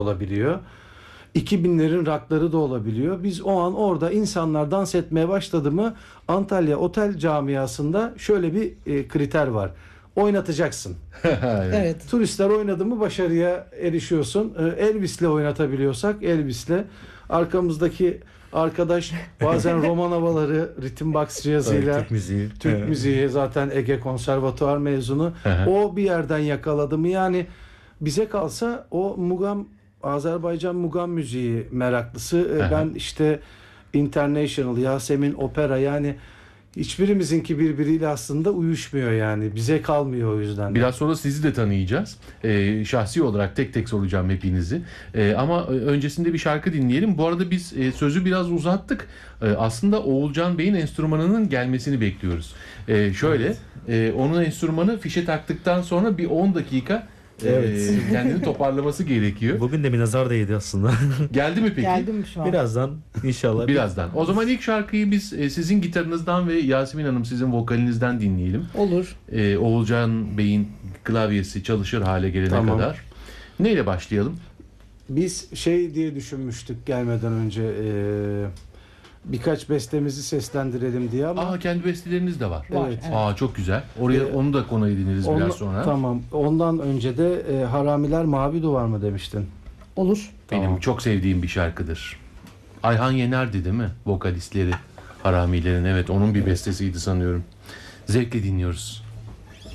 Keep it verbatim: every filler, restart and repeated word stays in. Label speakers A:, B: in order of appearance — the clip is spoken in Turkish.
A: olabiliyor. iki binlerin rockları da olabiliyor. Biz o an orada insanlar dans etmeye başladı mı Antalya otel camiasında şöyle bir e, kriter var. Oynatacaksın.
B: Evet.
A: Turistler oynadı mı başarıya erişiyorsun. Ee, Elvis'le oynatabiliyorsak Elvis'le. Arkamızdaki arkadaş bazen roman havaları ritim box cihazıyla
C: Türk müziği.
A: Türk
C: Evet.
A: müziği zaten Ege Konservatuvar mezunu. O bir yerden yakaladı mı yani bize kalsa o Mugam Azerbaycan Mugam müziği meraklısı. Ee, ben işte International, Yasemin Opera yani hiçbirimizinki birbiriyle aslında uyuşmuyor yani. Bize kalmıyor o yüzden.
D: Biraz sonra sizi de tanıyacağız. Ee, şahsi olarak tek tek soracağım hepinizi. Ee, ama öncesinde bir şarkı dinleyelim. Bu arada biz e, sözü biraz uzattık. Ee, aslında Oğulcan Bey'in enstrümanının gelmesini bekliyoruz. Ee, şöyle, evet. e, onun enstrümanı fişe taktıktan sonra bir on dakika
C: Evet.
D: e, kendini toparlaması gerekiyor.
C: Bugün de bir nazar değdi aslında.
D: Geldi mi peki?
B: Geldim şu an.
C: Birazdan inşallah.
D: Birazdan. O zaman ilk şarkıyı biz e, sizin gitarınızdan ve Yasemin Hanım sizin vokalinizden dinleyelim.
B: Olur.
D: Ee, Oğulcan Bey'in klavyesi çalışır hale gelene
A: Tamam.
D: kadar. Neyle başlayalım?
A: Biz şey diye düşünmüştük gelmeden önce eee, birkaç bestemizi seslendirelim diye ama
D: Aa, kendi besteleriniz de var.
B: Var,
A: Evet.
B: evet.
D: Aa, çok güzel. Oraya
A: Ee,
D: onu da konu ediniriz
A: onla-
D: biraz sonra.
A: tamam. Ondan önce de e, Haramiler Mavi Duvar mı demiştin?
B: Olur.
D: Benim
A: Tamam.
D: çok sevdiğim bir şarkıdır. Ayhan Yener'di değil mi? Vokalistleri Haramilerin. Evet, onun bir bestesiydi sanıyorum. Zevkle dinliyoruz.